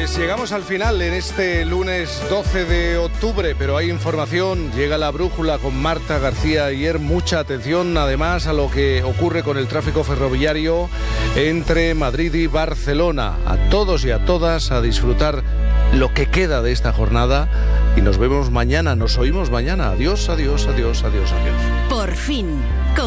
Pues llegamos al final en este lunes 12 de octubre, pero hay información, llega la brújula con Marta García Ayer. Mucha atención además a lo que ocurre con el tráfico ferroviario entre Madrid y Barcelona. A todos y a todas a disfrutar lo que queda de esta jornada y nos vemos mañana, nos oímos mañana. Adiós, adiós, adiós, adiós, adiós. Por fin.